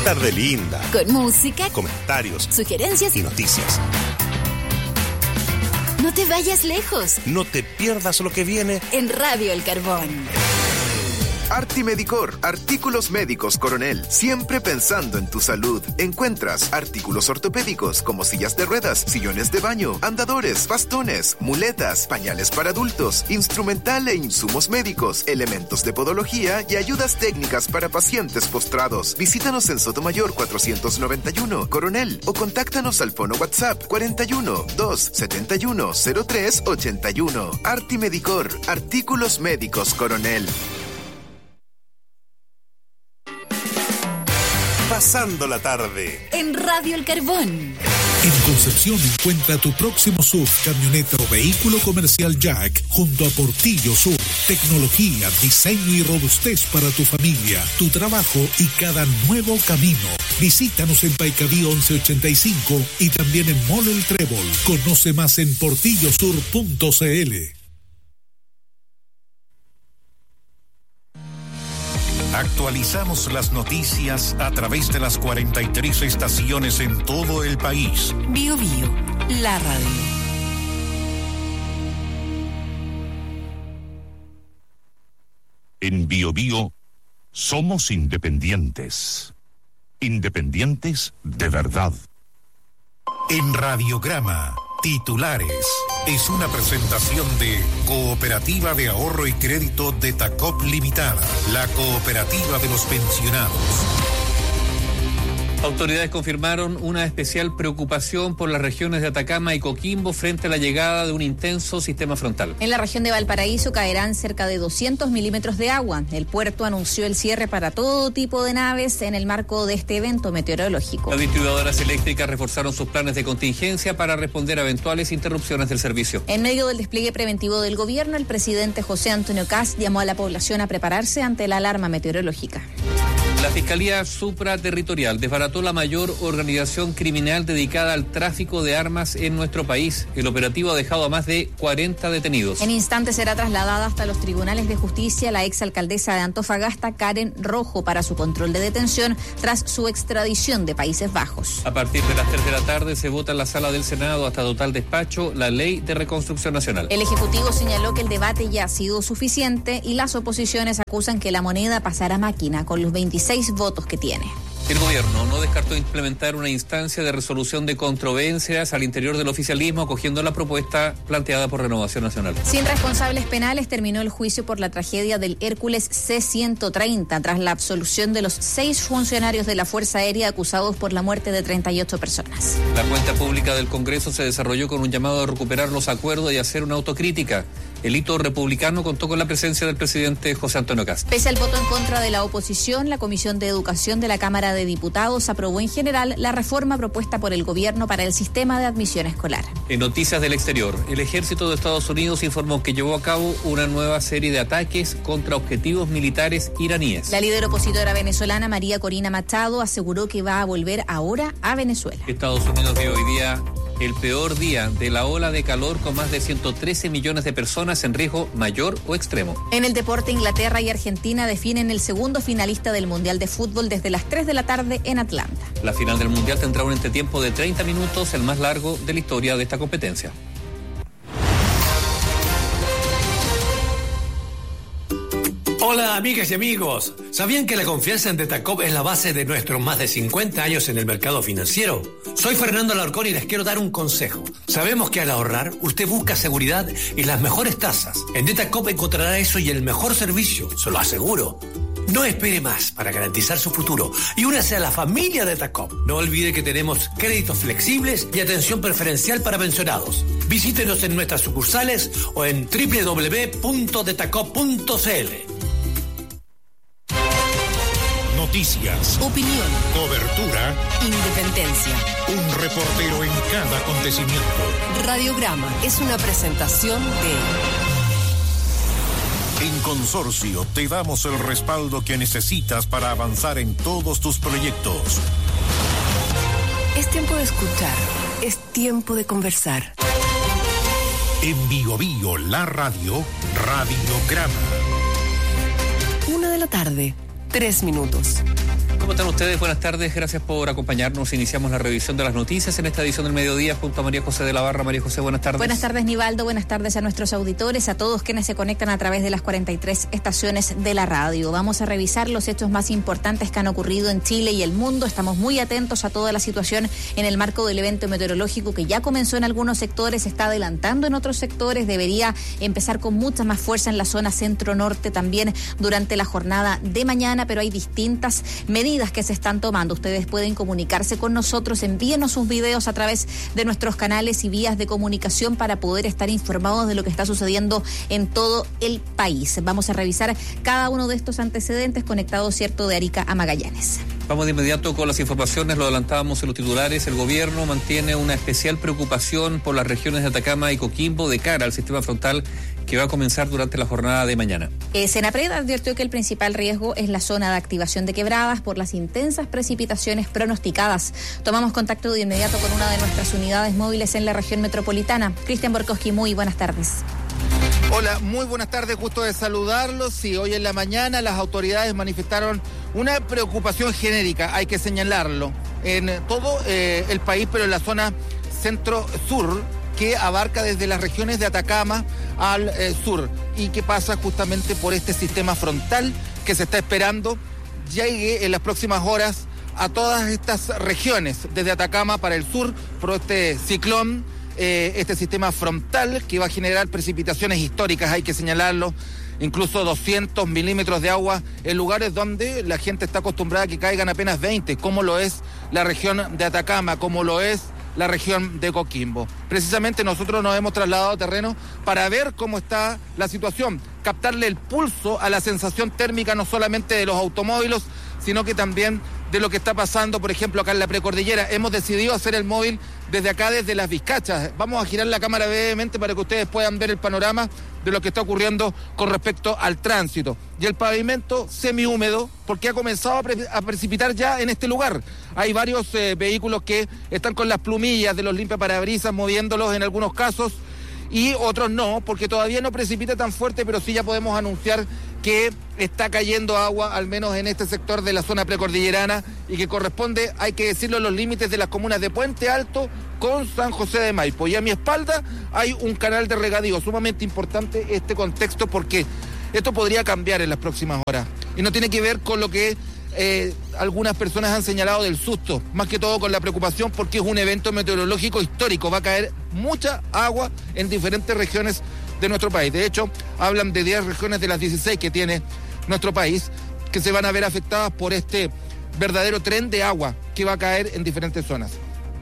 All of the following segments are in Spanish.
tarde linda. Con música, comentarios, sugerencias y noticias. No te vayas lejos. No te pierdas lo que viene en Radio El Carbón. Artimedicor, artículos médicos Coronel, siempre pensando en tu salud. Encuentras artículos ortopédicos como sillas de ruedas, sillones de baño, andadores, bastones, muletas, pañales para adultos, instrumental e insumos médicos, elementos de podología y ayudas técnicas para pacientes postrados. Visítanos en Sotomayor 491, Coronel, o contáctanos al fono WhatsApp 41 271 03 81. Artimedicor, artículos médicos Coronel. Pasando la tarde en Radio El Carbón. En Concepción encuentra tu próximo SUV, camioneta o vehículo comercial Jack junto a Portillo Sur. Tecnología, diseño y robustez para tu familia, tu trabajo y cada nuevo camino. Visítanos en Paicaví 1185 y también en Mall El Trébol. Conoce más en portillosur.cl. Actualizamos las noticias a través de las 43 estaciones en todo el país. Bio Bio, la radio. En Bio Bio somos independientes. Independientes de verdad. En Radiograma, titulares. Es una presentación de Cooperativa de Ahorro y Crédito de Tacop Limitada, la cooperativa de los pensionados. Autoridades confirmaron una especial preocupación por las regiones de Atacama y Coquimbo frente a la llegada de un intenso sistema frontal. En la región de Valparaíso caerán cerca de 200 milímetros de agua. El puerto anunció el cierre para todo tipo de naves en el marco de este evento meteorológico. Las distribuidoras eléctricas reforzaron sus planes de contingencia para responder a eventuales interrupciones del servicio. En medio del despliegue preventivo del gobierno, el presidente José Antonio Kast llamó a la población a prepararse ante la alarma meteorológica. La Fiscalía Supraterritorial desbarató la mayor organización criminal dedicada al tráfico de armas en nuestro país. El operativo ha dejado a más de 40 detenidos. En instantes será trasladada hasta los tribunales de justicia la exalcaldesa de Antofagasta, Karen Rojo, para su control de detención tras su extradición de Países Bajos. A partir de las 3 de la tarde se vota en la sala del Senado hasta total despacho la Ley de Reconstrucción Nacional. El Ejecutivo señaló que el debate ya ha sido suficiente y las oposiciones acusan que la moneda pasará a máquina con los 26 votos que tiene. El gobierno no descartó implementar una instancia de resolución de controversias al interior del oficialismo, acogiendo la propuesta planteada por Renovación Nacional. Sin responsables penales terminó el juicio por la tragedia del Hércules C-130 tras la absolución de los 6 funcionarios de la Fuerza Aérea acusados por la muerte de 38 personas. La cuenta pública del Congreso se desarrolló con un llamado a recuperar los acuerdos y hacer una autocrítica. El hito republicano contó con la presencia del presidente José Antonio Kast. Pese al voto en contra de la oposición, la Comisión de Educación de la Cámara de Diputados aprobó en general la reforma propuesta por el gobierno para el sistema de admisión escolar. En noticias del exterior, el ejército de Estados Unidos informó que llevó a cabo una nueva serie de ataques contra objetivos militares iraníes. La líder opositora venezolana María Corina Machado aseguró que va a volver ahora a Venezuela. Estados Unidos vio hoy día el peor día de la ola de calor, con más de 113 millones de personas en riesgo mayor o extremo. En el deporte, Inglaterra y Argentina definen el segundo finalista del Mundial de Fútbol desde las 3 de la tarde en Atlanta. La final del Mundial tendrá un entretiempo de 30 minutos, el más largo de la historia de esta competencia. Hola amigas y amigos, ¿sabían que la confianza en Detacop es la base de nuestros más de 50 años en el mercado financiero? Soy Fernando Alarcón y les quiero dar un consejo. Sabemos que al ahorrar usted busca seguridad y las mejores tasas. En Detacop encontrará eso y el mejor servicio, se lo aseguro. No espere más para garantizar su futuro y únase a la familia Detacop. No olvide que tenemos créditos flexibles y atención preferencial para pensionados. Visítenos en nuestras sucursales o en www.detacop.cl. Noticias, opinión, cobertura, independencia. Un reportero en cada acontecimiento. Radiograma es una presentación de... En Consorcio te damos el respaldo que necesitas para avanzar en todos tus proyectos. Es tiempo de escuchar, es tiempo de conversar. En Bio Bio, la radio, Radiograma. 1 de la tarde, 3 minutos. ¿Cómo están ustedes? Buenas tardes, gracias por acompañarnos. Iniciamos la revisión de las noticias en esta edición del mediodía junto a María José de la Barra. María José, buenas tardes. Buenas tardes, Nivaldo. Buenas tardes a nuestros auditores, a todos quienes se conectan a través de las 43 estaciones de la radio. Vamos a revisar los hechos más importantes que han ocurrido en Chile y el mundo. Estamos muy atentos a toda la situación en el marco del evento meteorológico que ya comenzó en algunos sectores, está adelantando en otros sectores, debería empezar con mucha más fuerza en la zona centro-norte también durante la jornada de mañana, pero hay distintas medidas que se están tomando. Ustedes pueden comunicarse con nosotros, envíenos sus videos a través de nuestros canales y vías de comunicación para poder estar informados de lo que está sucediendo en todo el país. Vamos a revisar cada uno de estos antecedentes conectados, ¿cierto?, de Arica a Magallanes. Vamos de inmediato con las informaciones, lo adelantábamos en los titulares. El gobierno mantiene una especial preocupación por las regiones de Atacama y Coquimbo de cara al sistema frontal que va a comenzar durante la jornada de mañana. Senapred advirtió que el principal riesgo es la zona de activación de quebradas por las intensas precipitaciones pronosticadas. Tomamos contacto de inmediato con una de nuestras unidades móviles en la región metropolitana. Cristian Borkowski, muy buenas tardes. Hola, muy buenas tardes, gusto de saludarlos. Sí, hoy en la mañana las autoridades manifestaron una preocupación genérica, hay que señalarlo, en todo el país, pero en la zona centro-sur, que abarca desde las regiones de Atacama al sur y que pasa justamente por este sistema frontal que se está esperando llegue en las próximas horas a todas estas regiones, desde Atacama para el sur, por este ciclón, este sistema frontal que va a generar precipitaciones históricas, hay que señalarlo, incluso 200 milímetros de agua en lugares donde la gente está acostumbrada a que caigan apenas 20, como lo es la región de Atacama, como lo es la región de Coquimbo. Precisamente nosotros nos hemos trasladado a terreno para ver cómo está la situación, captarle el pulso a la sensación térmica no solamente de los automóviles, sino que también de lo que está pasando, por ejemplo, acá en la precordillera. Hemos decidido hacer el móvil desde acá, desde Las Vizcachas. Vamos a girar la cámara brevemente para que ustedes puedan ver el panorama de lo que está ocurriendo con respecto al tránsito. Y el pavimento semihúmedo, porque ha comenzado a precipitar ya en este lugar. Hay varios vehículos que están con las plumillas de los limpiaparabrisas moviéndolos en algunos casos, y otros no, porque todavía no precipita tan fuerte, pero sí ya podemos anunciar que está cayendo agua, al menos en este sector de la zona precordillerana, y que corresponde, hay que decirlo, a los límites de las comunas de Puente Alto con San José de Maipo. Y a mi espalda hay un canal de regadío, sumamente importante este contexto, porque esto podría cambiar en las próximas horas. Y no tiene que ver con lo que algunas personas han señalado del susto, más que todo con la preocupación porque es un evento meteorológico histórico, va a caer mucha agua en diferentes regiones de nuestro país. De hecho, hablan de 10 regiones de las 16 que tiene nuestro país que se van a ver afectadas por este verdadero tren de agua que va a caer en diferentes zonas.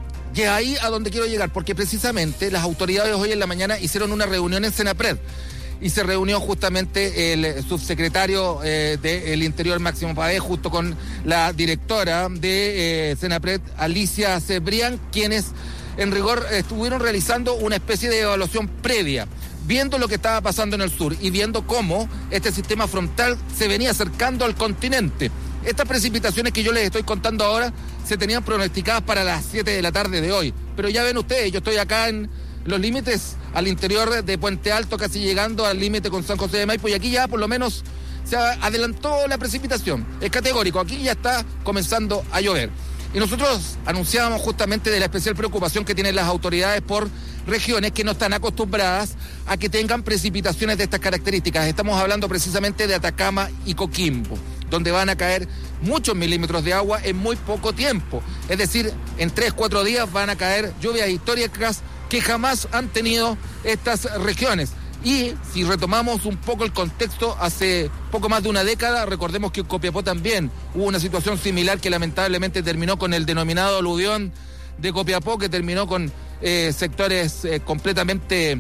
Y es ahí a donde quiero llegar, porque precisamente las autoridades hoy en la mañana hicieron una reunión en Senapred, y se reunió justamente el subsecretario del Interior, Máximo Pavés, junto con la directora de Senapred, Alicia Cebrián, quienes en rigor estuvieron realizando una especie de evaluación previa, viendo lo que estaba pasando en el sur y viendo cómo este sistema frontal se venía acercando al continente. Estas precipitaciones que yo les estoy contando ahora se tenían pronosticadas para las 7 de la tarde de hoy, pero ya ven ustedes, yo estoy acá en los límites al interior de Puente Alto, casi llegando al límite con San José de Maipo, y aquí ya por lo menos se adelantó la precipitación. Es categórico, aquí ya está comenzando a llover. Y nosotros anunciábamos justamente de la especial preocupación que tienen las autoridades por regiones que no están acostumbradas a que tengan precipitaciones de estas características. Estamos hablando precisamente de Atacama y Coquimbo, donde van a caer muchos milímetros de agua en muy poco tiempo. Es decir, en 3-4 días van a caer lluvias históricas que jamás han tenido estas regiones. Y si retomamos un poco el contexto, hace poco más de una década, recordemos que en Copiapó también hubo una situación similar que lamentablemente terminó con el denominado aluvión de Copiapó, que terminó con sectores completamente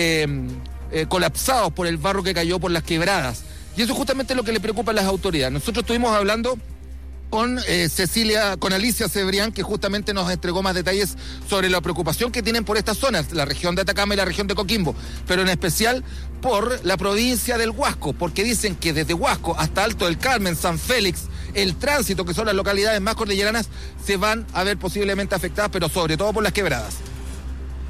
colapsados por el barro que cayó por las quebradas. Y eso es justamente lo que le preocupa a las autoridades. Nosotros estuvimos hablando con Alicia Cebrián, que justamente nos entregó más detalles sobre la preocupación que tienen por estas zonas, la región de Atacama y la región de Coquimbo, pero en especial por la provincia del Huasco, porque dicen que desde Huasco hasta Alto del Carmen, San Félix, el tránsito, que son las localidades más cordilleranas, se van a ver posiblemente afectadas, pero sobre todo por las quebradas.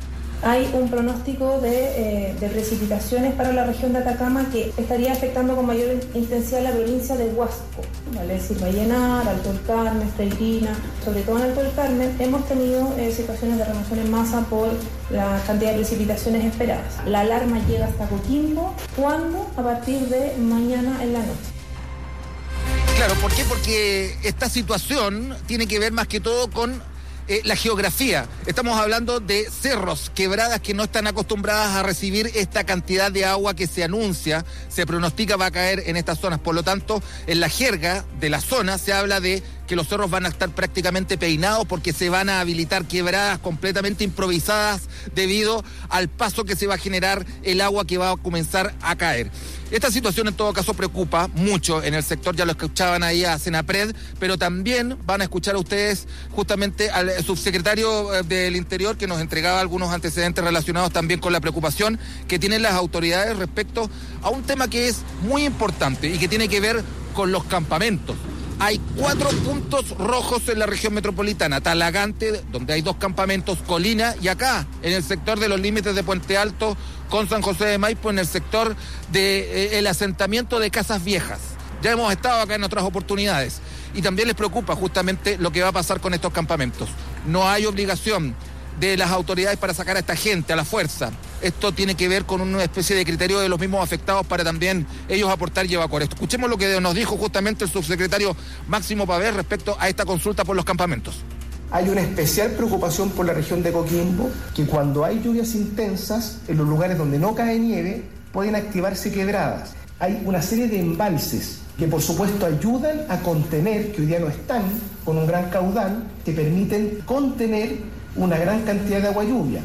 hay un pronóstico de precipitaciones para la región de Atacama que estaría afectando con mayor intensidad la provincia de Huasco, ¿vale? Es decir, Vallenar, Alto del Carmen, Freirina. Sobre todo en Alto del Carmen hemos tenido situaciones de remoción en masa por la cantidad de precipitaciones esperadas. La alarma llega hasta Coquimbo, ¿cuándo? A partir de mañana en la noche. Claro, ¿por qué? Porque esta situación tiene que ver más que todo con la geografía. Estamos hablando de cerros, quebradas que no están acostumbradas a recibir esta cantidad de agua que se anuncia, se pronostica va a caer en estas zonas. Por lo tanto, en la jerga de la zona se habla de que los cerros van a estar prácticamente peinados porque se van a habilitar quebradas completamente improvisadas debido al paso que se va a generar el agua que va a comenzar a caer. Esta situación en todo caso preocupa mucho en el sector, ya lo escuchaban ahí a Senapred, pero también van a escuchar a ustedes justamente al subsecretario del Interior que nos entregaba algunos antecedentes relacionados también con la preocupación que tienen las autoridades respecto a un tema que es muy importante y que tiene que ver con los campamentos. Hay 4 puntos rojos en la región metropolitana, Talagante, donde hay 2 campamentos, Colina, y acá, en el sector de los límites de Puente Alto con San José de Maipo, en el sector del asentamiento de Casas Viejas. Ya hemos estado acá en otras oportunidades. Y también les preocupa justamente lo que va a pasar con estos campamentos. No hay obligación de las autoridades para sacar a esta gente a la fuerza. Esto tiene que ver con una especie de criterio de los mismos afectados para también ellos aportar y evacuar. Escuchemos lo que nos dijo justamente el subsecretario Máximo Pavés respecto a esta consulta por los campamentos. Hay una especial preocupación por la región de Coquimbo, que cuando hay lluvias intensas, en los lugares donde no cae nieve, pueden activarse quebradas. Hay una serie de embalses que por supuesto ayudan a contener, que hoy día no están con un gran caudal, que permiten contener una gran cantidad de agua lluvia.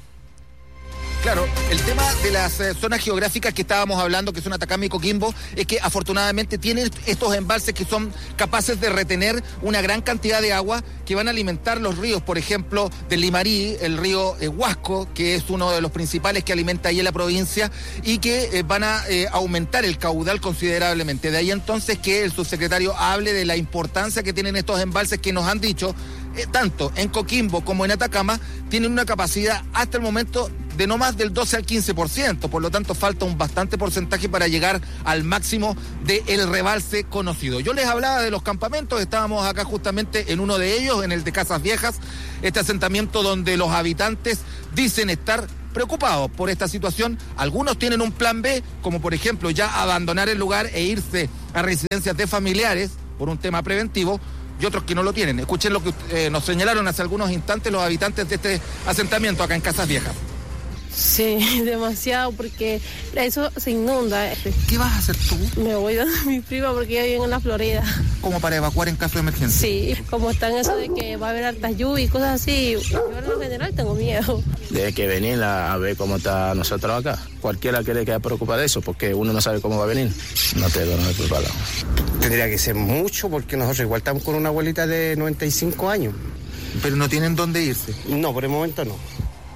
Claro, el tema de las zonas geográficas que estábamos hablando, que son Atacama y Coquimbo, es que afortunadamente tienen estos embalses que son capaces de retener una gran cantidad de agua que van a alimentar los ríos, por ejemplo, del Limarí, el río Huasco, que es uno de los principales que alimenta ahí en la provincia, y que van a aumentar el caudal considerablemente. De ahí entonces que el subsecretario hable de la importancia que tienen estos embalses que nos han dicho, tanto en Coquimbo como en Atacama, tienen una capacidad hasta el momento de no más del 12 al 15%, por lo tanto falta un bastante porcentaje para llegar al máximo del rebalse conocido. Yo les hablaba de los campamentos, estábamos acá justamente en uno de ellos, en el de Casas Viejas, este asentamiento donde los habitantes dicen estar preocupados por esta situación. Algunos tienen un plan B, como por ejemplo ya abandonar el lugar e irse a residencias de familiares por un tema preventivo, y otros que no lo tienen. Escuchen lo que nos señalaron hace algunos instantes los habitantes de este asentamiento acá en Casas Viejas. Sí, demasiado, porque eso se inunda. ¿Qué vas a hacer tú? Me voy donde mi prima porque ella vive en la Florida. ¿Como para evacuar en caso de emergencia? Sí, como está en eso de que va a haber altas lluvias y cosas así, yo en lo general tengo miedo. Hay que venir a ver cómo está nosotros acá. Cualquiera quiere quedar preocupado de eso, porque uno no sabe cómo va a venir. No he preparado. Tendría que ser mucho, porque nosotros igual estamos con una abuelita de 95 años. ¿Pero no tienen dónde irse? No, por el momento no.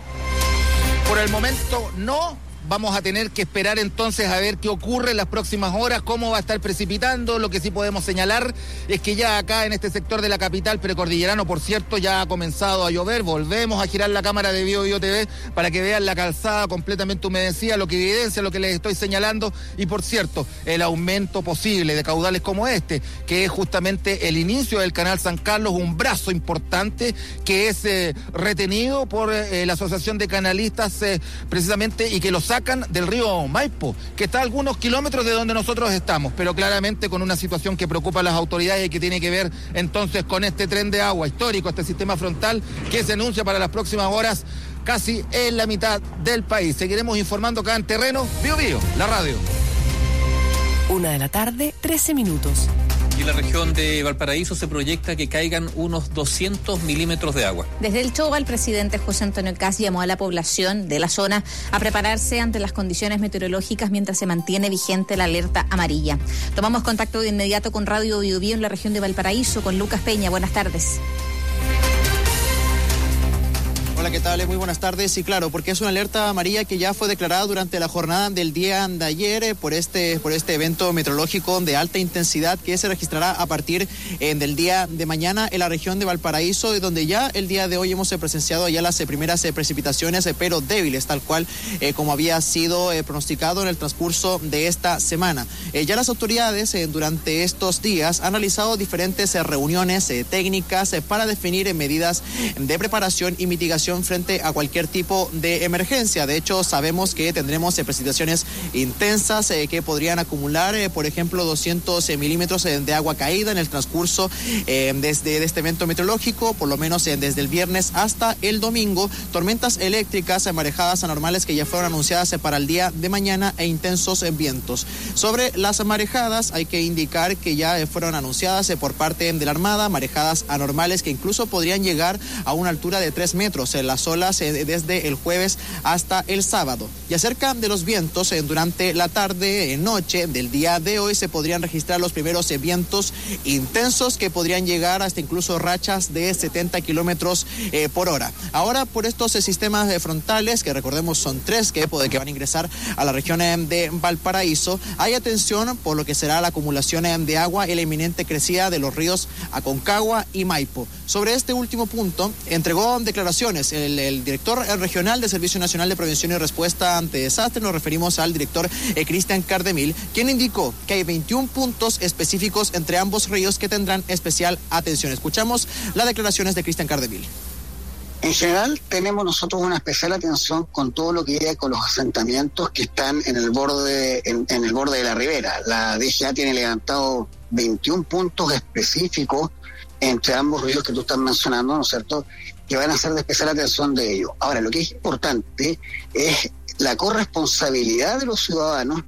Por el momento no. Vamos a tener que esperar entonces a ver qué ocurre en las próximas horas, cómo va a estar precipitando. Lo que sí podemos señalar es que ya acá en este sector de la capital precordillerano, por cierto, ya ha comenzado a llover. Volvemos a girar la cámara de Bio TV para que vean la calzada completamente humedecida, lo que evidencia lo que les estoy señalando. Y por cierto, el aumento posible de caudales como este, que es justamente el inicio del canal San Carlos, un brazo importante que es retenido por la Asociación de Canalistas precisamente, y que lo sacan del río Maipo, que está a algunos kilómetros de donde nosotros estamos, pero claramente con una situación que preocupa a las autoridades y que tiene que ver entonces con este tren de agua histórico, este sistema frontal que se anuncia para las próximas horas casi en la mitad del país. Seguiremos informando acá en terreno. Bio, la radio. 1:13 p.m. Y en la región de Valparaíso se proyecta que caigan unos 200 milímetros de agua. Desde el Choba, el presidente José Antonio Kast llamó a la población de la zona a prepararse ante las condiciones meteorológicas mientras se mantiene vigente la alerta amarilla. Tomamos contacto de inmediato con Radio Bio en la región de Valparaíso, con Lucas Peña. Buenas tardes. Hola, ¿qué tal? Muy buenas tardes. Sí, claro, porque es una alerta amarilla que ya fue declarada durante la jornada del día de ayer por este evento meteorológico de alta intensidad que se registrará a partir del día de mañana en la región de Valparaíso, y donde ya el día de hoy hemos presenciado ya las primeras precipitaciones, pero débiles, tal cual como había sido pronosticado en el transcurso de esta semana. Ya las autoridades durante estos días han realizado diferentes reuniones técnicas para definir medidas de preparación y mitigación frente a cualquier tipo de emergencia. De hecho, sabemos que tendremos precipitaciones intensas que podrían acumular, por ejemplo, 200 milímetros de agua caída en el transcurso de este evento meteorológico, por lo menos desde el viernes hasta el domingo. Tormentas eléctricas, marejadas anormales que ya fueron anunciadas para el día de mañana e intensos vientos. Sobre las marejadas, hay que indicar que ya fueron anunciadas por parte de la Armada, marejadas anormales que incluso podrían llegar a una altura de 3 metros. Las olas desde el jueves hasta el sábado. Y acerca de los vientos, durante la tarde, noche del día de hoy se podrían registrar los primeros vientos intensos que podrían llegar hasta incluso rachas de 70 kilómetros por hora. Ahora, por estos sistemas frontales, que recordemos son 3 que van a ingresar a la región de Valparaíso, hay atención por lo que será la acumulación de agua y la inminente crecida de los ríos Aconcagua y Maipo. Sobre este último punto, entregó declaraciones el director regional del Servicio Nacional de Prevención y Respuesta ante Desastres. Nos referimos al director Cristian Cardemil, quien indicó que hay 21 puntos específicos entre ambos ríos que tendrán especial atención. Escuchamos las declaraciones de Cristian Cardemil. En general tenemos nosotros una especial atención con todo lo que llega con los asentamientos que están en el borde de la ribera. La DGA tiene levantado 21 puntos específicos entre ambos ríos que tú estás mencionando, ¿no es cierto?, que van a ser de especial atención de ellos. Ahora, lo que es importante es la corresponsabilidad de los ciudadanos.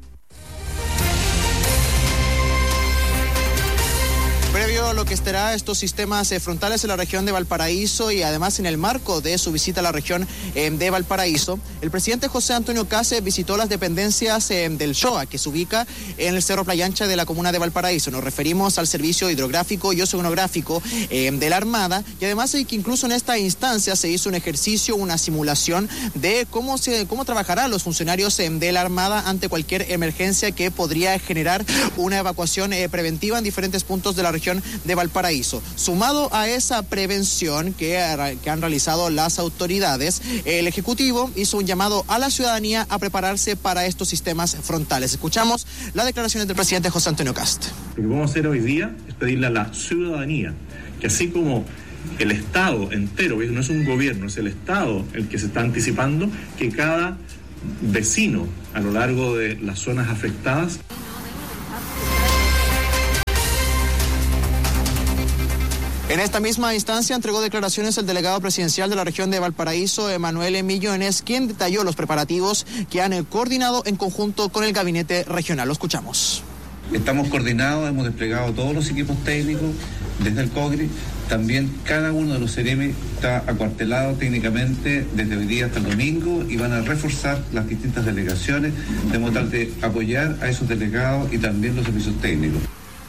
Previo a lo que estará estos sistemas frontales en la región de Valparaíso y además en el marco de su visita a la región de Valparaíso, el presidente José Antonio Kast visitó las dependencias del SHOA, que se ubica en el Cerro Playa Ancha de la comuna de Valparaíso. Nos referimos al Servicio Hidrográfico y Oceanográfico de la Armada, y además que incluso en esta instancia se hizo un ejercicio, una simulación de cómo trabajarán los funcionarios de la Armada ante cualquier emergencia que podría generar una evacuación preventiva en diferentes puntos de la región de Valparaíso. Sumado a esa prevención que han realizado las autoridades, el Ejecutivo hizo un llamado a la ciudadanía a prepararse para estos sistemas frontales. Escuchamos las declaraciones del presidente José Antonio Kast. Lo que vamos a hacer hoy día es pedirle a la ciudadanía que, así como el Estado entero, no es un gobierno, es el Estado el que se está anticipando, que cada vecino a lo largo de las zonas afectadas En esta misma instancia entregó declaraciones el delegado presidencial de la región de Valparaíso, Emanuel Millones, quien detalló los preparativos que han coordinado en conjunto con el gabinete regional. Lo escuchamos. Estamos coordinados, hemos desplegado todos los equipos técnicos desde el COGRI. También cada uno de los CEREMI está acuartelado técnicamente desde hoy día hasta el domingo, y van a reforzar las distintas delegaciones de modo tal de apoyar a esos delegados y también los servicios técnicos.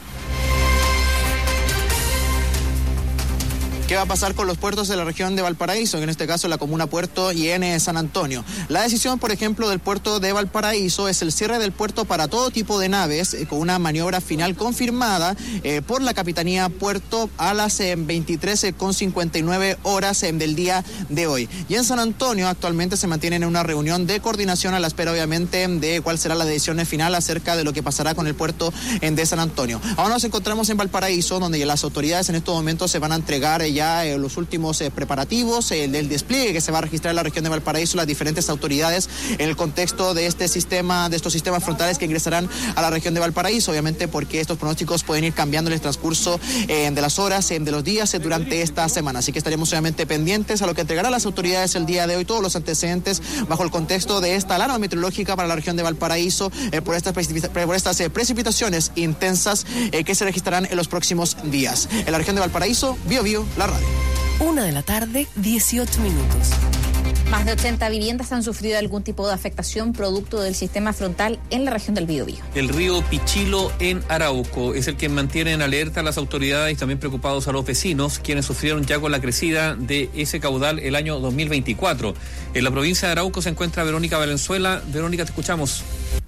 ¿Qué va a pasar con los puertos de la región de Valparaíso? En este caso la comuna Puerto y en San Antonio. La decisión, por ejemplo, del puerto de Valparaíso es el cierre del puerto para todo tipo de naves, con una maniobra final confirmada por la Capitanía Puerto a las 23:59 horas del día de hoy. Y en San Antonio actualmente se mantienen en una reunión de coordinación a la espera, obviamente, de cuál será la decisión final acerca de lo que pasará con el puerto de San Antonio. Ahora nos encontramos en Valparaíso, donde las autoridades en estos momentos se van a entregar los últimos preparativos del despliegue que se va a registrar en la región de Valparaíso, las diferentes autoridades en el contexto de estos sistemas frontales que ingresarán a la región de Valparaíso, obviamente porque estos pronósticos pueden ir cambiando en el transcurso de las horas, de los días durante esta semana. Así que estaremos obviamente pendientes a lo que entregarán las autoridades el día de hoy, todos los antecedentes bajo el contexto de esta alarma meteorológica para la región de Valparaíso por estas precipitaciones intensas que se registrarán en los próximos días. En la región de Valparaíso, Bio Bio, la radio. 1 de la tarde, 18 minutos. Más de 80 viviendas han sufrido algún tipo de afectación producto del sistema frontal en la región del Biobío. El río Pichilo en Arauco es el que mantiene en alerta a las autoridades y también preocupados a los vecinos, quienes sufrieron ya con la crecida de ese caudal el año 2024. En la provincia de Arauco se encuentra Verónica Valenzuela. Verónica, te escuchamos.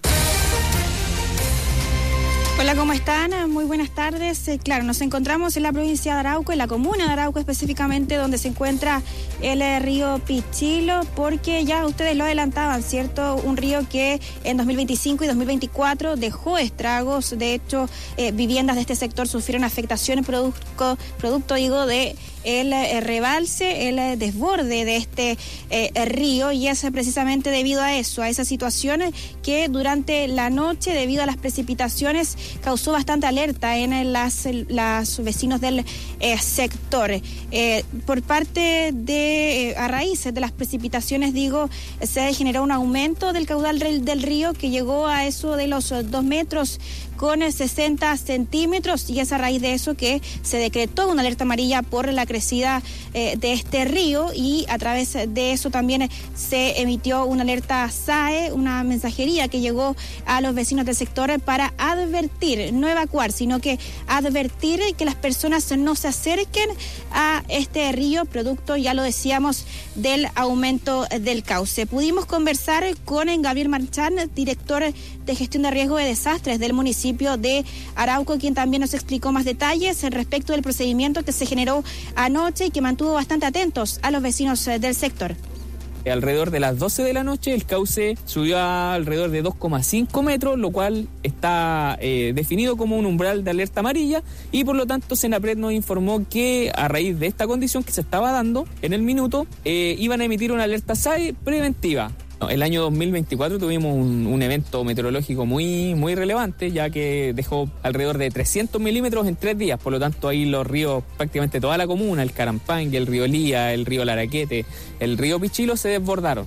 Hola, ¿cómo están? Muy buenas tardes. Claro, nos encontramos en la provincia de Arauco, en la comuna de Arauco específicamente, donde se encuentra el río Pichilo, porque ya ustedes lo adelantaban, ¿cierto? Un río que en 2025 y 2024 dejó estragos. De hecho, viviendas de este sector sufrieron afectaciones producto de el rebalse, el desborde de este río, y es precisamente debido a eso, a esas situaciones que durante la noche, debido a las precipitaciones, causó bastante alerta en las vecinos del sector. Por parte de, a raíz de las precipitaciones, se generó un aumento del caudal del río que llegó a eso de los 2 metros con 60 centímetros, y es a raíz de eso que se decretó una alerta amarilla por la crecida de este río, y a través de eso también se emitió una alerta SAE, una mensajería que llegó a los vecinos del sector para advertir, no evacuar, sino que advertir que las personas no se acerquen a este río, producto, ya lo decíamos, del aumento del cauce. Pudimos conversar con Gabriel Marchán, director de gestión de riesgo de desastres del municipio de Arauco, quien también nos explicó más detalles respecto del procedimiento que se generó anoche y que mantuvo bastante atentos a los vecinos del sector. Alrededor de las 12 de la noche el cauce subió a alrededor de 2,5 metros, lo cual está definido como un umbral de alerta amarilla, y por lo tanto Senapred nos informó que a raíz de esta condición que se estaba dando en el minuto, iban a emitir una alerta SAE preventiva. El año 2024 tuvimos un evento meteorológico muy relevante, ya que dejó alrededor de 300 milímetros en 3 días. Por lo tanto, ahí los ríos, prácticamente toda la comuna, el Carampangui, el río Lía, el río Laraquete, el río Pichilo, se desbordaron.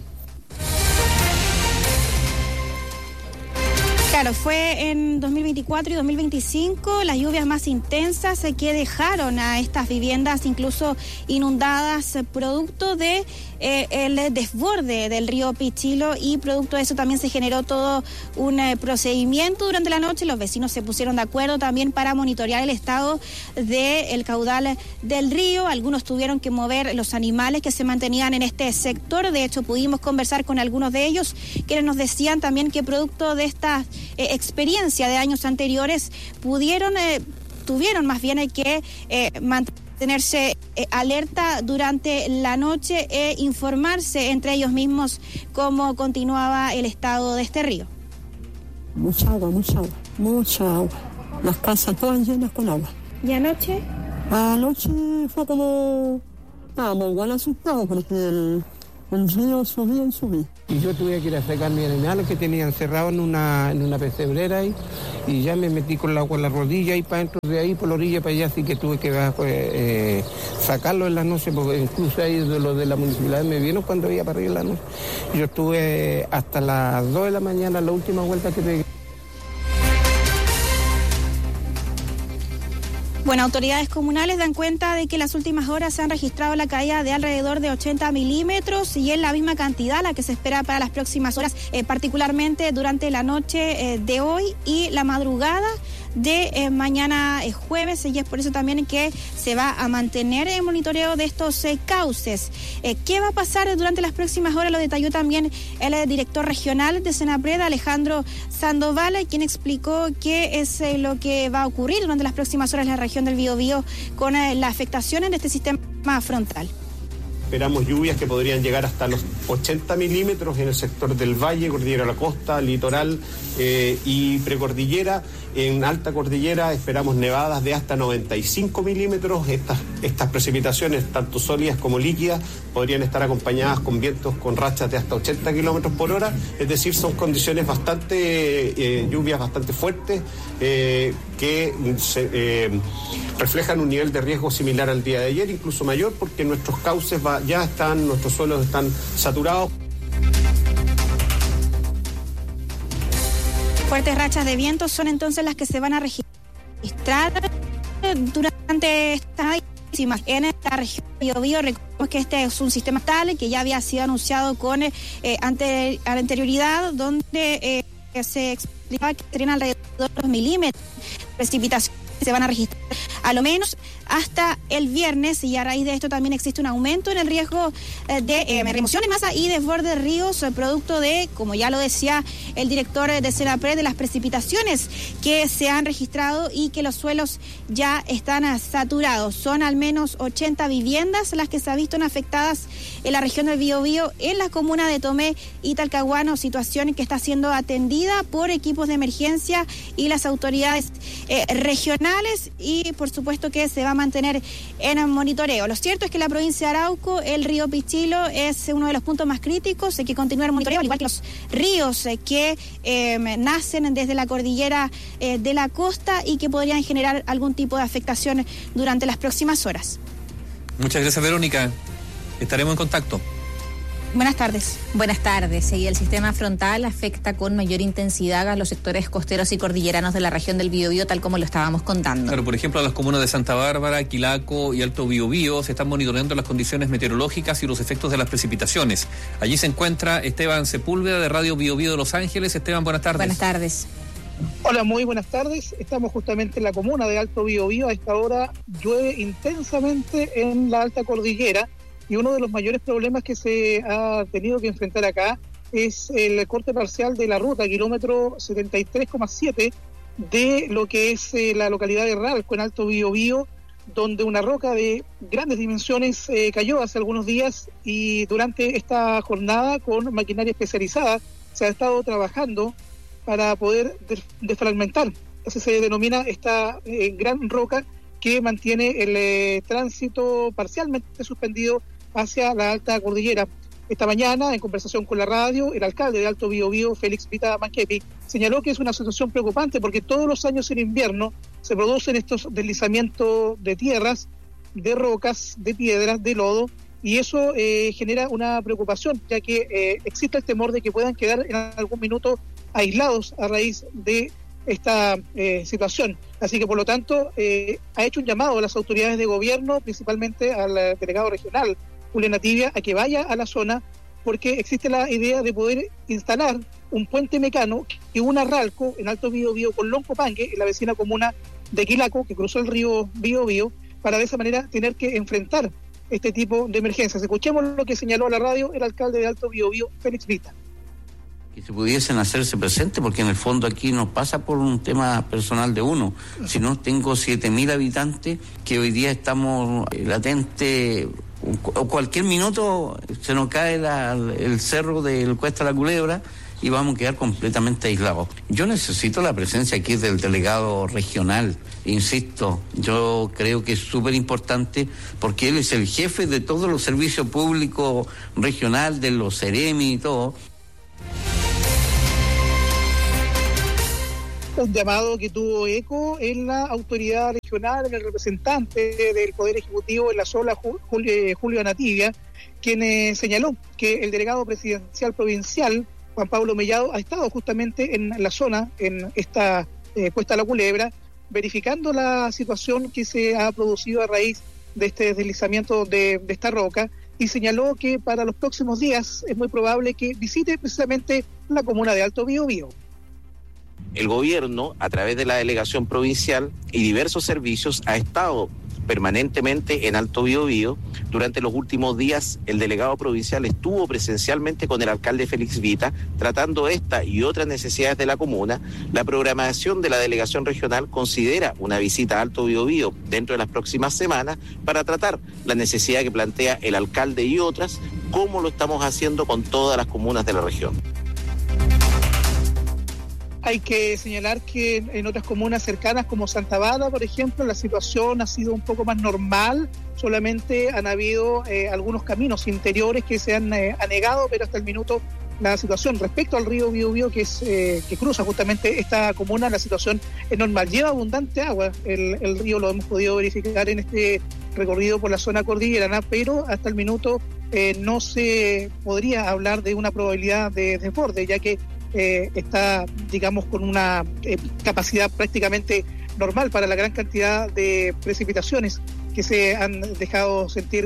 Claro, fue en 2024 y 2025 las lluvias más intensas que dejaron a estas viviendas incluso inundadas, producto de el desborde del río Pichilo, y producto de eso también se generó todo un procedimiento durante la noche. Los vecinos se pusieron de acuerdo también para monitorear el estado del caudal del río. Algunos tuvieron que mover los animales que se mantenían en este sector. De hecho, pudimos conversar con algunos de ellos, quienes nos decían también que producto de esta experiencia de años anteriores tuvieron más bien que mantenerse alerta durante la noche e informarse entre ellos mismos cómo continuaba el estado de este río. Mucha agua. Las casas todas llenas con agua. ¿Y anoche? Anoche fue como... Estábamos igual asustados porque el río subía. Y yo tuve que ir a sacar mis animales que tenía encerrados en una pesebrera ahí, y ya me metí con el agua en la rodilla y para dentro de ahí, por la orilla para allá, así que tuve que sacarlo en la noche, porque incluso ahí los de la municipalidad me vieron cuando iba para arriba en la noche. Yo estuve hasta las 2 de la mañana, la última vuelta que pegué. Bueno, autoridades comunales dan cuenta de que en las últimas horas se han registrado la caída de alrededor de 80 milímetros, y es la misma cantidad la que se espera para las próximas horas, particularmente durante la noche de hoy y la madrugada de mañana jueves, y es por eso también que se va a mantener el monitoreo de estos cauces. ¿Qué va a pasar durante las próximas horas? Lo detalló también el director regional de Senapred, Alejandro Sandoval, quien explicó qué es lo que va a ocurrir durante las próximas horas en la región del Biobío con la afectación de este sistema frontal. Esperamos lluvias que podrían llegar hasta los 80 milímetros en el sector del valle, cordillera de la costa, litoral y precordillera. En alta cordillera esperamos nevadas de hasta 95 milímetros. Estas precipitaciones, tanto sólidas como líquidas, podrían estar acompañadas con vientos con rachas de hasta 80 kilómetros por hora. Es decir, son condiciones lluvias bastante fuertes que reflejan un nivel de riesgo similar al día de ayer, incluso mayor, porque nuestros cauces nuestros suelos están saturados. Fuertes rachas de viento son entonces las que se van a registrar durante esta en esta región de Biobío. Recordemos Recordemos que este es un sistema tal que ya había sido anunciado con anterioridad, donde se explicaba que serían alrededor de 2 milímetros de precipitación que se van a registrar a lo menos hasta el viernes, y a raíz de esto también existe un aumento en el riesgo de remoción de masa y desborde de ríos, producto de, como ya lo decía el director de Senapred, de las precipitaciones que se han registrado y que los suelos ya están saturados. Son al menos 80 viviendas las que se han visto afectadas en la región del Biobío, en la comuna de Tomé y Talcahuano, situación que está siendo atendida por equipos de emergencia y las autoridades regionales, y por supuesto que se va a mantener en monitoreo. Lo cierto es que en la provincia de Arauco el río Pichilo es uno de los puntos más críticos, hay que continuar el monitoreo, al igual que los ríos que nacen desde la cordillera de la costa y que podrían generar algún tipo de afectación durante las próximas horas. Muchas gracias, Verónica. Estaremos en contacto. Buenas tardes. Buenas tardes. Y el sistema frontal afecta con mayor intensidad a los sectores costeros y cordilleranos de la región del Biobío, tal como lo estábamos contando. Claro, por ejemplo, a las comunas de Santa Bárbara, Quilaco y Alto Biobío se están monitoreando las condiciones meteorológicas y los efectos de las precipitaciones. Allí se encuentra Esteban Sepúlveda de Radio Biobío de Los Ángeles. Esteban, buenas tardes. Buenas tardes. Hola, muy buenas tardes. Estamos justamente en la comuna de Alto Biobío. A esta hora llueve intensamente en la alta cordillera. Y uno de los mayores problemas que se ha tenido que enfrentar acá es el corte parcial de la ruta, kilómetro 73,7, de lo que es la localidad de Ralco, en Alto Biobío, donde una roca de grandes dimensiones cayó hace algunos días, y durante esta jornada con maquinaria especializada se ha estado trabajando para poder desfragmentar. Así se denomina esta gran roca que mantiene el tránsito parcialmente suspendido hacia la alta cordillera. Esta mañana, en conversación con la radio, el alcalde de Alto Biobío, Félix Vita Manquepi, señaló que es una situación preocupante porque todos los años en invierno se producen estos deslizamientos de tierras, de rocas, de piedras, de lodo, y eso genera una preocupación, ya que existe el temor de que puedan quedar en algún minuto aislados a raíz de esta situación. Así que, por lo tanto, ha hecho un llamado a las autoridades de gobierno, principalmente al delegado regional, Julián Ativia, a que vaya a la zona, porque existe la idea de poder instalar un puente mecano que una Ralco en Alto Biobío con Loncopangue, en la vecina comuna de Quilaco, que cruzó el río Biobío, para de esa manera tener que enfrentar este tipo de emergencias. Escuchemos lo que señaló a la radio el alcalde de Alto Biobío, Félix Vita. Que se pudiesen hacerse presentes, porque en el fondo aquí no pasa por un tema personal de uno, sino tengo 7.000 habitantes que hoy día estamos latentes, o cualquier minuto se nos cae el cerro del Cuesta La Culebra y vamos a quedar completamente aislados. Yo necesito la presencia aquí del delegado regional, insisto, yo creo que es súper importante porque él es el jefe de todos los servicios públicos regional, de los Ceremi y todo. Un llamado que tuvo eco en la autoridad regional, en el representante del Poder Ejecutivo en la zona, Julio Anativia, quien señaló que el delegado presidencial provincial, Juan Pablo Mellado, ha estado justamente en la zona, en esta Cuesta La Culebra, verificando la situación que se ha producido a raíz de este deslizamiento de esta roca, y señaló que para los próximos días es muy probable que visite precisamente la comuna de Alto Biobío. El gobierno, a través de la delegación provincial y diversos servicios, ha estado permanentemente en Alto Biobío. Durante los últimos días, el delegado provincial estuvo presencialmente con el alcalde Félix Vita, tratando esta y otras necesidades de la comuna. La programación de la delegación regional considera una visita a Alto Biobío dentro de las próximas semanas para tratar la necesidad que plantea el alcalde y otras, como lo estamos haciendo con todas las comunas de la región. Hay que señalar que en otras comunas cercanas como Santa Bárbara, por ejemplo, la situación ha sido un poco más normal. Solamente han habido algunos caminos interiores que se han anegado, pero hasta el minuto la situación respecto al río Biobío, que cruza justamente esta comuna, la situación es normal. Lleva abundante agua el río, lo hemos podido verificar en este recorrido por la zona cordillerana, pero hasta el minuto no se podría hablar de una probabilidad de desborde, ya que está, digamos, con una capacidad prácticamente normal para la gran cantidad de precipitaciones que se han dejado sentir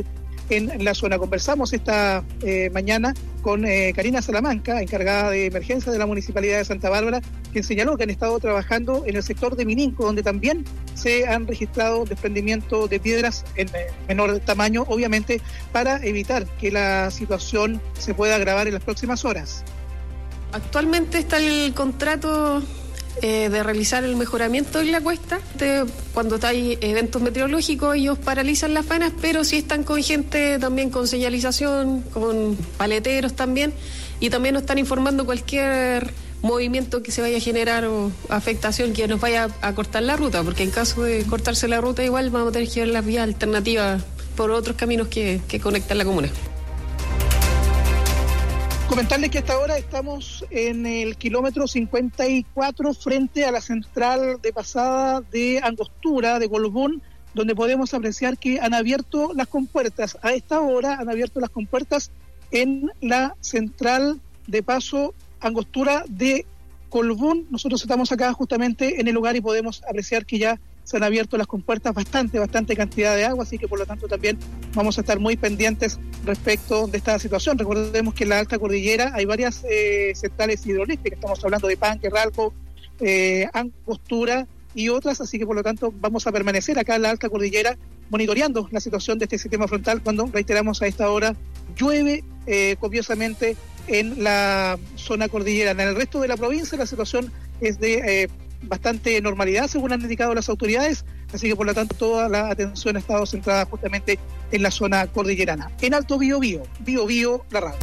en la zona. Conversamos esta mañana con Karina Salamanca, encargada de emergencia de la Municipalidad de Santa Bárbara, quien señaló que han estado trabajando en el sector de Mininco, donde también se han registrado desprendimiento de piedras en menor tamaño, obviamente para evitar que la situación se pueda agravar en las próximas horas. Actualmente está el contrato de realizar el mejoramiento en la cuesta. Cuando hay eventos meteorológicos, ellos paralizan las faenas, pero sí están con gente también con señalización, con paleteros también, y también nos están informando cualquier movimiento que se vaya a generar o afectación que nos vaya a cortar la ruta, porque en caso de cortarse la ruta igual vamos a tener que ver las vías alternativas por otros caminos que conectan la comuna. Comentarles que hasta ahora estamos en el kilómetro 54 frente a la central de pasada de Angostura, de Colbún, donde podemos apreciar que han abierto las compuertas. A esta hora han abierto las compuertas en la central de paso Angostura de Colbún. Nosotros estamos acá justamente en el lugar y podemos apreciar que ya se han abierto las compuertas, bastante cantidad de agua, así que por lo tanto también vamos a estar muy pendientes respecto de esta situación. Recordemos que en la alta cordillera hay varias centrales hidroeléctricas, estamos hablando de Panque, Ralco, Angostura y otras, así que por lo tanto vamos a permanecer acá en la alta cordillera monitoreando la situación de este sistema frontal cuando, reiteramos, a esta hora llueve copiosamente en la zona cordillera. En el resto de la provincia la situación es de bastante normalidad, según han indicado las autoridades, así que por lo tanto toda la atención ha estado centrada justamente en la zona cordillerana. En Alto Biobío, la radio.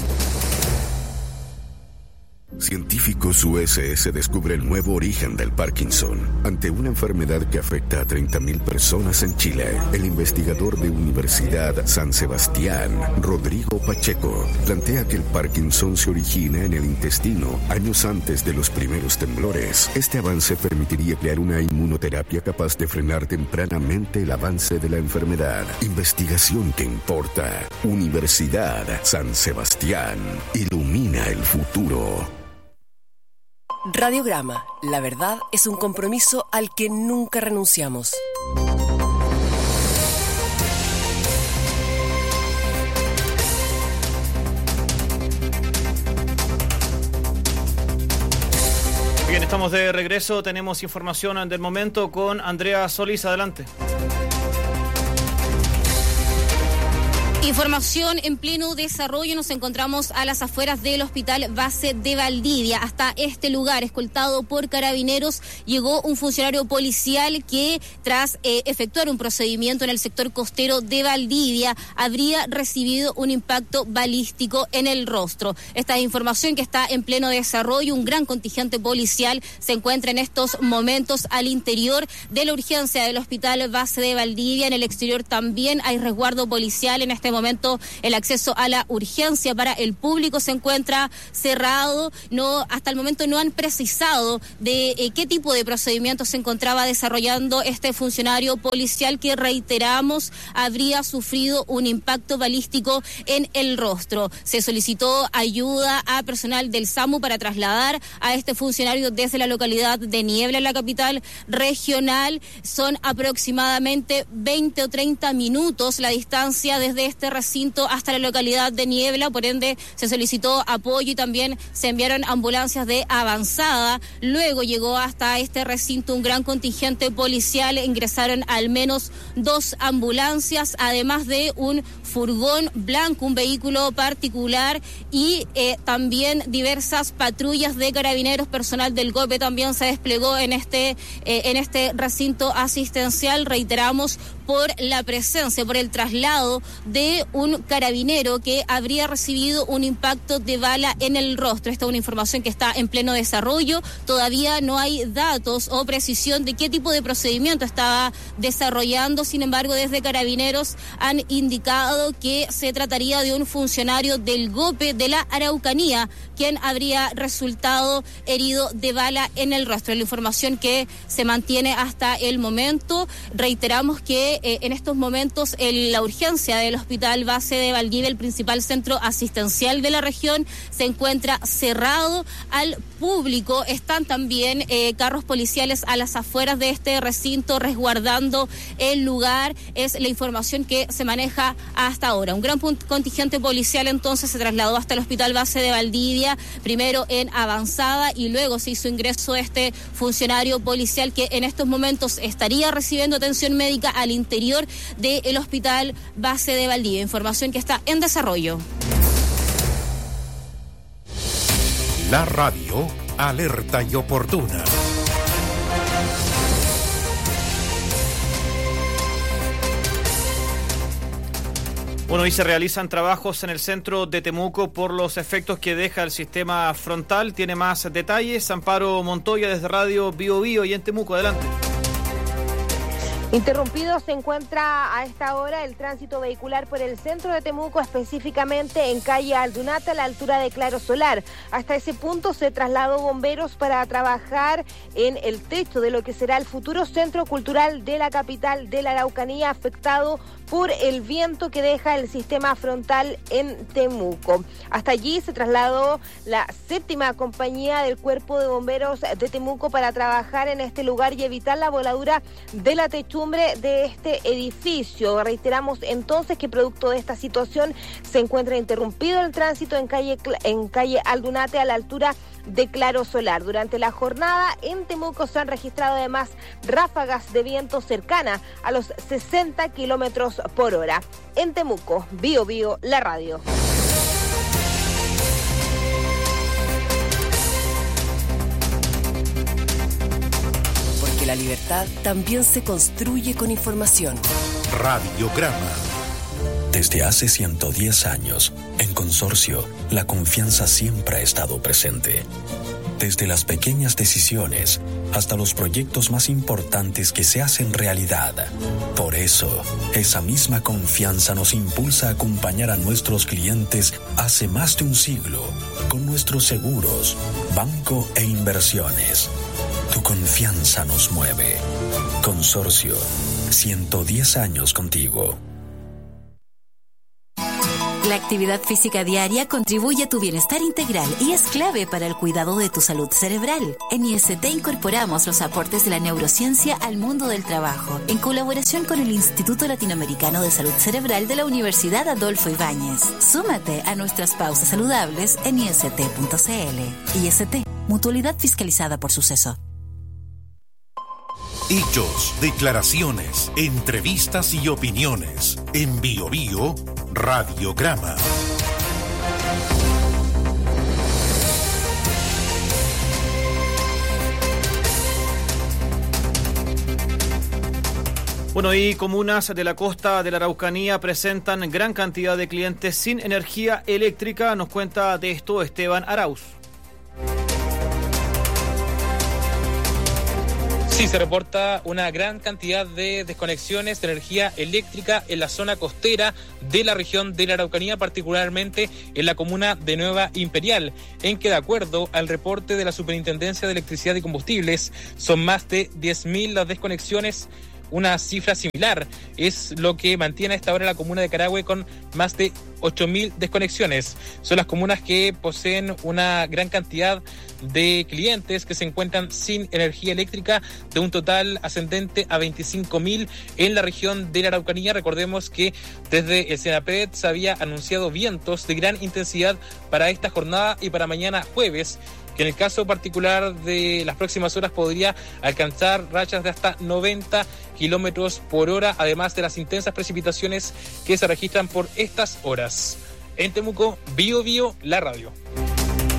Científicos USS descubre el nuevo origen del Parkinson. Ante una enfermedad que afecta a 30.000 personas en Chile, el investigador de Universidad San Sebastián, Rodrigo Pacheco, plantea que el Parkinson se origina en el intestino años antes de los primeros temblores. Este avance permitiría crear una inmunoterapia capaz de frenar tempranamente el avance de la enfermedad. Investigación que importa. Universidad San Sebastián. Ilumina el futuro. Radiograma, la verdad es un compromiso al que nunca renunciamos. Bien, estamos de regreso, tenemos información del momento con Andrea Solís, adelante. Información en pleno desarrollo. Nos encontramos a las afueras del Hospital Base de Valdivia. Hasta este lugar, escoltado por carabineros, llegó un funcionario policial que, tras efectuar un procedimiento en el sector costero de Valdivia, habría recibido un impacto balístico en el rostro. Esta información que está en pleno desarrollo. Un gran contingente policial se encuentra en estos momentos al interior de la urgencia del Hospital Base de Valdivia. En el exterior también hay resguardo policial. En este momento el acceso a la urgencia para el público se encuentra cerrado. Hasta el momento no han precisado de qué tipo de procedimiento se encontraba desarrollando este funcionario policial que, reiteramos, habría sufrido un impacto balístico en el rostro. Se solicitó ayuda a personal del SAMU para trasladar a este funcionario desde la localidad de Niebla, en la capital regional. Son aproximadamente 20 o 30 minutos la distancia desde este recinto hasta la localidad de Niebla, por ende se solicitó apoyo y también se enviaron ambulancias de avanzada. Luego llegó hasta este recinto un gran contingente policial, ingresaron al menos 2 ambulancias, además de un furgón blanco, un vehículo particular, y también diversas patrullas de carabineros. Personal del GOPE también se desplegó en este recinto asistencial, reiteramos, por la presencia, por el traslado de un carabinero que habría recibido un impacto de bala en el rostro. Esta es una información que está en pleno desarrollo. Todavía no hay datos o precisión de qué tipo de procedimiento estaba desarrollando. Sin embargo, desde carabineros han indicado que se trataría de un funcionario del GOPE de la Araucanía quien habría resultado herido de bala en el rostro. La información que se mantiene hasta el momento. Reiteramos que en estos momentos la urgencia del Hospital Base de Valdivia, el principal centro asistencial de la región, se encuentra cerrado al público. Están también carros policiales a las afueras de este recinto resguardando el lugar. Es la información que se maneja hasta ahora. Un gran contingente policial entonces se trasladó hasta el Hospital Base de Valdivia, primero en avanzada y luego se hizo ingreso este funcionario policial que en estos momentos estaría recibiendo atención médica al interior del Hospital Base de Valdivia. Información que está en desarrollo. La radio alerta y oportuna. Bueno, hoy se realizan trabajos en el centro de Temuco por los efectos que deja el sistema frontal. Tiene más detalles Amparo Montoya desde Radio Bio Bio y en Temuco. Adelante. Interrumpido se encuentra a esta hora el tránsito vehicular por el centro de Temuco, específicamente en calle Aldunate a la altura de Claro Solar. Hasta ese punto se trasladó bomberos para trabajar en el techo de lo que será el futuro centro cultural de la capital de la Araucanía, afectado por el viento que deja el sistema frontal en Temuco. Hasta allí se trasladó la 7ª compañía del Cuerpo de Bomberos de Temuco para trabajar en este lugar y evitar la voladura de la techumbre de este edificio. Reiteramos entonces que producto de esta situación se encuentra interrumpido el tránsito en calle Aldunate a la altura de Claro Solar. Durante la jornada en Temuco se han registrado además ráfagas de viento cercana a los 60 kilómetros por hora. En Temuco, Bio Bio, la radio. Porque la libertad también se construye con información. Radiograma. Desde hace 110 años, en Consorcio, la confianza siempre ha estado presente. Desde las pequeñas decisiones hasta los proyectos más importantes que se hacen realidad. Por eso, esa misma confianza nos impulsa a acompañar a nuestros clientes hace más de un siglo con nuestros seguros, banco e inversiones. Tu confianza nos mueve. Consorcio, 110 años contigo. La actividad física diaria contribuye a tu bienestar integral y es clave para el cuidado de tu salud cerebral. En IST incorporamos los aportes de la neurociencia al mundo del trabajo, en colaboración con el Instituto Latinoamericano de Salud Cerebral de la Universidad Adolfo Ibáñez. Súmate a nuestras pausas saludables en ist.cl. IST, mutualidad fiscalizada por Suceso. Hechos, declaraciones, entrevistas y opiniones. En Bio Bio, Radiograma. Bueno, y comunas de la costa de la Araucanía presentan gran cantidad de clientes sin energía eléctrica. Nos cuenta de esto Esteban Arauz. Sí, se reporta una gran cantidad de desconexiones de energía eléctrica en la zona costera de la región de la Araucanía, particularmente en la comuna de Nueva Imperial, en que de acuerdo al reporte de la Superintendencia de Electricidad y Combustibles son más de 10.000 las desconexiones. Una cifra similar es lo que mantiene a esta hora la comuna de Carahue con más de 8.000 desconexiones. Son las comunas que poseen una gran cantidad de clientes que se encuentran sin energía eléctrica, de un total ascendente a 25.000 en la región de la Araucanía. Recordemos que desde el Senapred se había anunciado vientos de gran intensidad para esta jornada y para mañana jueves, que en el caso particular de las próximas horas podría alcanzar rachas de hasta 90 kilómetros por hora, además de las intensas precipitaciones que se registran por estas horas. En Temuco, Bio Bio, la radio.